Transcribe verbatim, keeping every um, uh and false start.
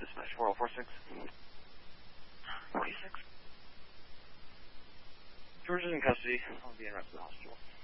dispatch four oh four six. forty-six. George is in custody. I'll be in rest of the hospital.